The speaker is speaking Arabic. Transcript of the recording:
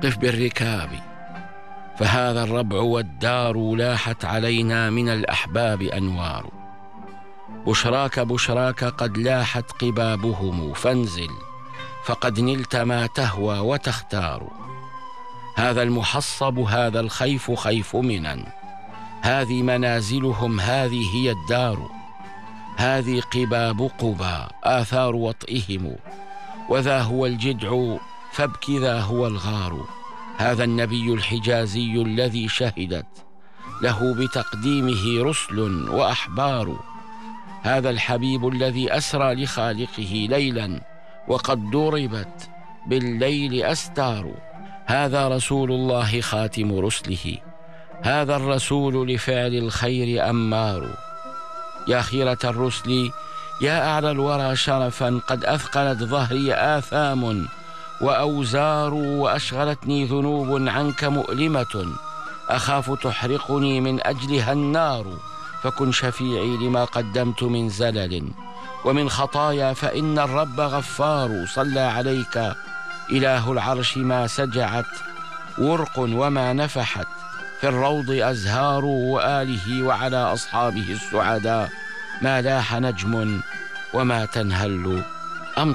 قف بالركاب، فهذا الربع والدار لاحت علينا من الأحباب أنوار. بشراك بشراك قد لاحت قبابهم، فانزل فقد نلت ما تهوى وتختار. هذا المحصب هذا الخيف خيف منن، هذه منازلهم هذه هي الدار. هذه قباب قبى آثار وطئهم، وذا هو الجدع فابك ذا هو الغار. هذا النبي الحجازي الذي شهدت له بتقديمه رسل وأحبار. هذا الحبيب الذي أسرى لخالقه ليلا وقد ضربت بالليل أستار. هذا رسول الله خاتم رسله، هذا الرسول لفعل الخير أمار. يا خيرة الرسل يا أعلى الورى شرفا، قد أثقلت ظهري آثام وأوزار، وأشغلتني ذنوب عنك مؤلمة، أخاف تحرقني من أجلها النار. فكن شفيعي لما قدمت من زلل ومن خطايا، فإن الرب غفار. صلى عليك إله العرش ما سجعت ورق وما نفحت في الروض أزهار، وآله وعلى أصحابه السعداء ما لاح نجم وما تنهل